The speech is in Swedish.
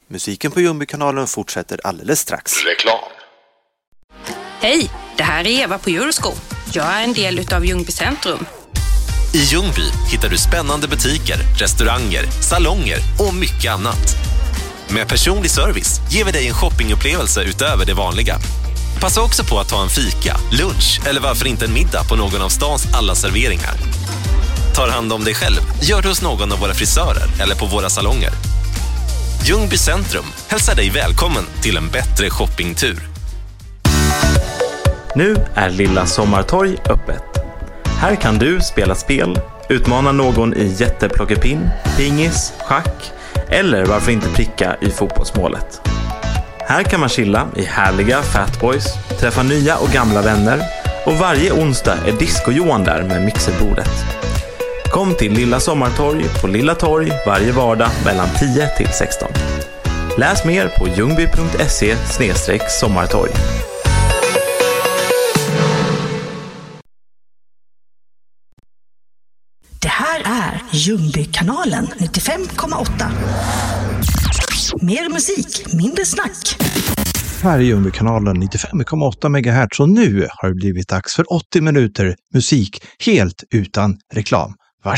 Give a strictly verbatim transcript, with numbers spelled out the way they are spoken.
Musiken på Ljungbykanalen fortsätter alldeles strax. Reklam. Hej, det här är Eva på Eurosko. Jag är en del utav Ljungby Centrum. I Ljungby hittar du spännande butiker, restauranger, salonger och mycket annat. Med personlig service ger vi dig en shoppingupplevelse utöver det vanliga. Passa också på att ta en fika, lunch eller varför inte en middag på någon av stans alla serveringar. Tar hand om dig själv, gör det hos någon av våra frisörer eller på våra salonger. Ljungby Centrum hälsar dig välkommen till en bättre shoppingtur. Nu är Lilla Sommartorg öppet. Här kan du spela spel, utmana någon i jätteplockepinn, pingis, schack eller varför inte pricka i fotbollsmålet. Här kan man chilla i härliga Fatboys, träffa nya och gamla vänner och varje onsdag är Disco-Johan där med mixerbordet. Kom till Lilla Sommartorg på Lilla Torg varje vardag mellan tio till sexton. Läs mer på ljungby punkt se slash sommartorg. Det här är Ljungbykanalen nittiofem komma åtta. Mer musik, mindre snack. Här är Ljungbykanalen nittiofem komma åtta megahertz och nu har det blivit dags för åttio minuter musik helt utan reklam.